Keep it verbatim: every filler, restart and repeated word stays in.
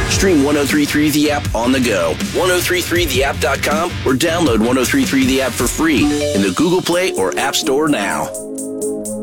Stream one oh three point three The App on the go, ten thirty-three the app dot com, or download ten thirty-three The App for free in the Google Play or App Store now.